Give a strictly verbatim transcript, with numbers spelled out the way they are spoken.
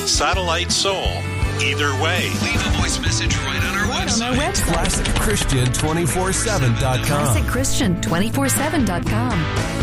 satellite soul. Either way, leave a voice message right on our right website. On our website. classic christian two forty-seven dot com. classic christian two forty-seven dot com.